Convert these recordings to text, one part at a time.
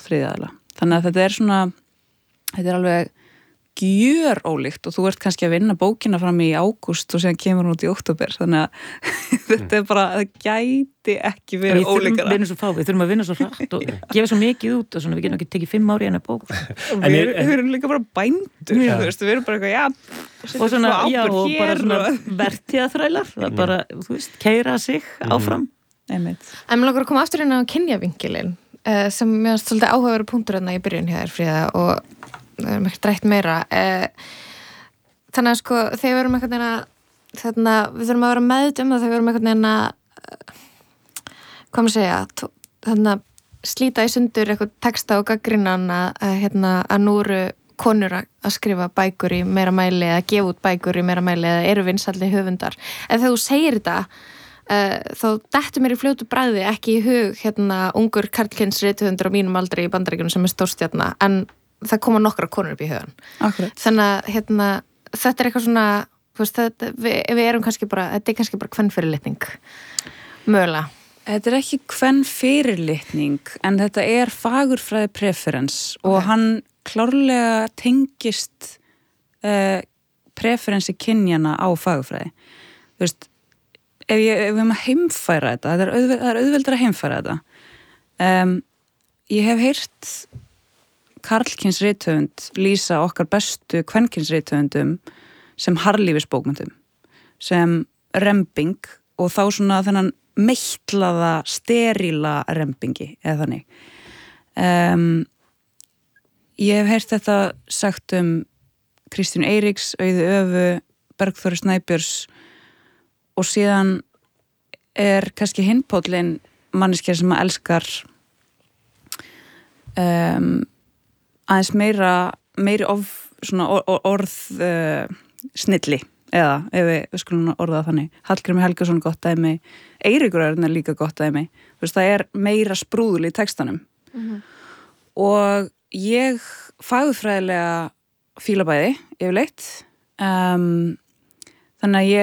þriðja aðila. Þannig að þetta er alveg gjör ólíkt og þú ert kannski að vinna bókina fram í ágúst og síðan kemur hún út í október, þannig að þetta er bara, það gæti ekki verið ólíkara. Við þurfum að vinna svo hratt og gefa svo mikið út og svona, við getum ekki tekið 5 ári en að bók. Við erum líka bara bændur, þú veist, við erum bara eitthvað, og svona, og bara svona vertíðaþrælar, það bara, þú veist, keyra sig áfram. Einmitt. En mér langar að koma aftur inn á kynjavingilinn, sem mér finnst svolítið áhugaverður punktur í byrjun hjá þér, Fríða, og við erum ekkert rætt meira. Þannig að sko, þegar við erum einhvern veginn að, við þurfum að vera meðut það, þegar við erum einhvern veginn að, hvað maður segja, þannig að slíta í sundur eitthvað texta og gaggrinnan að nú eru konur að skrifa bækur í meira mæli eða gefa út bækur í meira mæli eða eru vinsælli höfundar. En þegar þú segir þetta, þá dettur mér í fljótu bragði ekki í hug ungur karlkyns rithöfundur á mínum aldri í Bandaríkjunum sem er stórstjarna, en það koma nokkra konur upp í hugan. Akkurat. Þannig að þetta er eitthvað svona, við erum kannski bara, þetta er kannski bara kvenfyrirlitning, mögulega. Þetta er ekki kvenfyrirlitning, en þetta er fagurfræði preferens og hann klárlega tengist preferensi kynjana á fagurfræði. Þú veist, ef við erum að heimfæra þetta, það er auðveldar að heimfæra þetta. Ég hef heyrt karlkyns rithöfund lýsa okkar bestu kvenkyns rithöfundum sem harðlífisbókmyndum, sem rembing og þá svona þennan meitlaða, steríla rembingi eða þannig. Ég hef heyrt þetta sagt Kristínu Eiríks, Auði Övu, Bergþóru Snæbjörns og síðan er kannski hinpóllin manneskja sem að elskar aðeins meiri svona orð snilli, eða ef við skulum orða þannig. Hallgrímur Helgason gott dæmi, Eiríkur er líka gott dæmi. Það er meira sprúðul í textanum. Og ég fagurfræðilega fíla bæði yfirleitt. Þannig að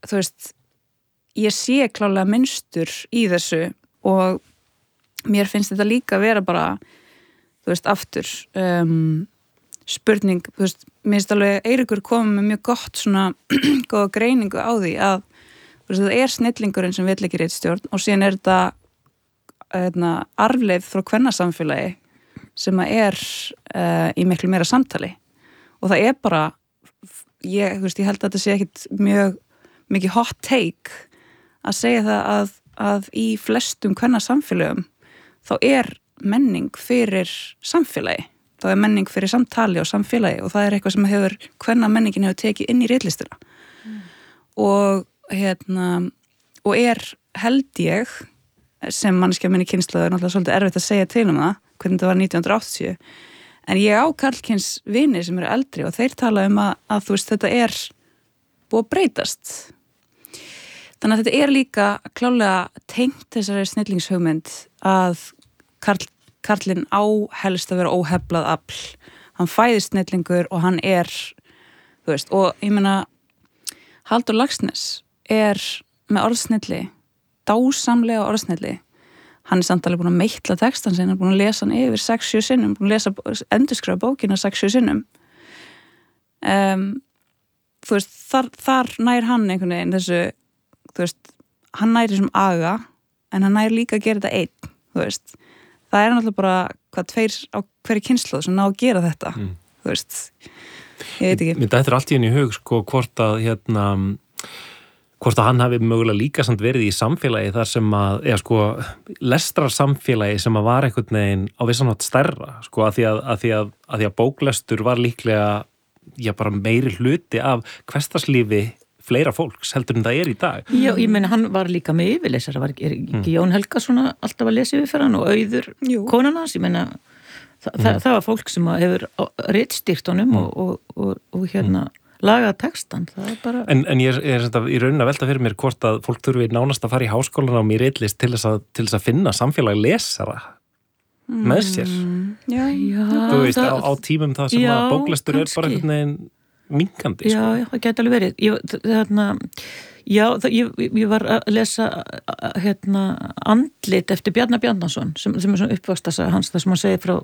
ég sé klálega mynstur í þessu og mér finnst þetta líka vera bara aftur spurning, mér finnst alveg Eiríkur komið með mjög gott svona góða greiningu á því að það er snillingurinn sem vill ekki ritstjórn og síðan er þetta arfleifð frá kvennasamfélagi sem að er í miklu meira samtali og það er bara ég held að þetta sé ekkit mjög mikið hot take að segja það að í flestum kvennasamfélögum þá er menning fyrir samfélagi, þá er menning fyrir samtali og samfélagi og það er eitthvað sem kvennamenningin hefur tekið inn í ritlistina og og er held ég sem manneskja minni kynslóð er náttúrulega svolítið erfitt að segja til það hvernig þetta var 1980 en ég á karlkyns vini sem eru eldri og þeir tala að þú veist þetta er búið að breytast þannig að þetta er líka klálega tengt þessari snillingshugmynd að karlinn á helst að vera óheflað afl. Hann fæðist snillingur og hann er, þú veist, og ég meina Halldór Laxness er með orðsnilli, dásamlega orðsnilli. Hann er samt alveg búin að meitla textan sinn, hann er búin að lesa hann yfir 6-7 sinnum, búin að endurskrifa bókina 6-7 sinnum. Þú veist, þar nær hann einhvern veginn þessu, þú veist, hann nær þessum aga, en hann nær líka að gera þetta einn, þú veist. Það er náttúrulega bara tveir á hverju kynslóð sem ná að gera þetta, þú veist, ég veit ekki. Þetta er allt í henni í hug, sko, hvort að hann hafi mögulega líka samt verið í samfélagi þar sem að, lestrarsamfélagi sem að var einhvern veginn á vissanátt stærra, sko, að því að bóklestur var líklega, bara meiri hluti af hversdagslífi fleira fólks heldur en það er í dag. Já, ég meina hann var líka með yfirlesara, er ekki Jón Helgason alltaf að lesa yfir fyrir hann og Auður konan hans, ég meina það var fólk sem hefur ritstýrt honum og lagað textan, það er bara... En ég er í raunin að velta fyrir mér hvort að fólk þurfi nánast að fara í háskólan á mér ritlist til þess að finna samfélag lesara með sér. Já. Þú veist, á tímum það sem að bóklestur er bara einhvern veginn minkandi, sko. Já, það geti alveg verið. Ég var að lesa Andlit eftir Bjarna Bjarnason sem er svona uppvakstasa hans, þar sem hann segir frá